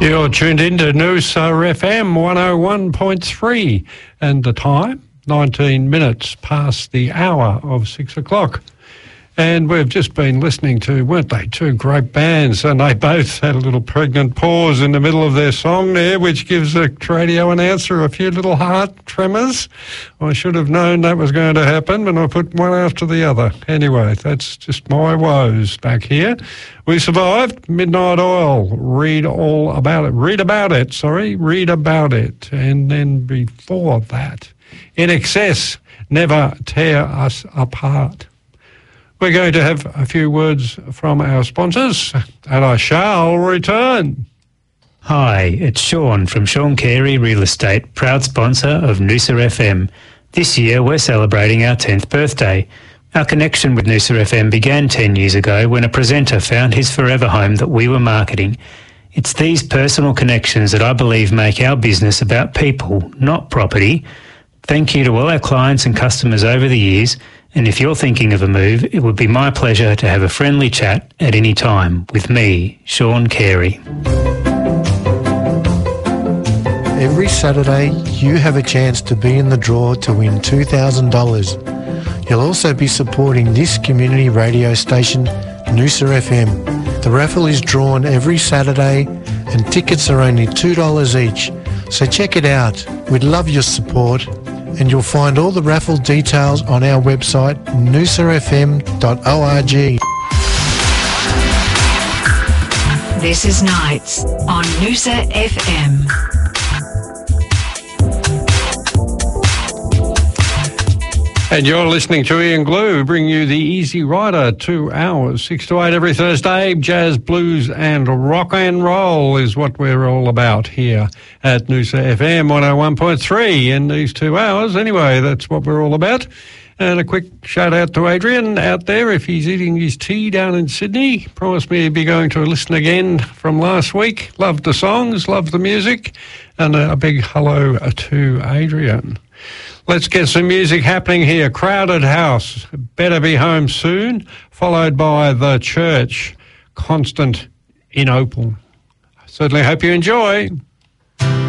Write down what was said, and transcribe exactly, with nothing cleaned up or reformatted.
You're tuned into Noosa F M one oh one point three, and the time, nineteen minutes past the hour of six o'clock. And we've just been listening to, weren't they, two great bands, and they both had a little pregnant pause in the middle of their song there, which gives the radio announcer a few little heart tremors. I should have known that was going to happen, and I put one after the other. Anyway, that's just my woes back here. We survived. Midnight Oil, read all about it. Read about it, sorry, read about it. And then before that, In Excess, Never Tear Us Apart. We're going to have a few words from our sponsors, and I shall return. Hi, it's Sean from Sean Carey Real Estate, proud sponsor of Noosa F M. This year we're celebrating our tenth birthday. Our connection with Noosa F M began ten years ago when a presenter found his forever home that we were marketing. It's these personal connections that I believe make our business about people, not property. Thank you to all our clients and customers over the years. And if you're thinking of a move, it would be my pleasure to have a friendly chat at any time with me, Sean Carey. Every Saturday, you have a chance to be in the draw to win two thousand dollars. You'll also be supporting this community radio station, Noosa F M. The raffle is drawn every Saturday and tickets are only two dollars each. So check it out. We'd love your support. And you'll find all the raffle details on our website, noosa f m dot org. This is Nights on Noosa F M. And you're listening to Ian Glue, bringing you the Easy Rider, two hours, six to eight every Thursday. Jazz, blues and rock and roll is what we're all about here at Noosa F M one oh one point three in these two hours. Anyway, that's what we're all about. And a quick shout out to Adrian out there if he's eating his tea down in Sydney. Promised me he'd be going to listen again from last week. Loved the songs, loved the music. And a big hello to Adrian. Let's get some music happening here. Crowded House, Better Be Home Soon, followed by The Church, Constant in Opal. Certainly hope you enjoy.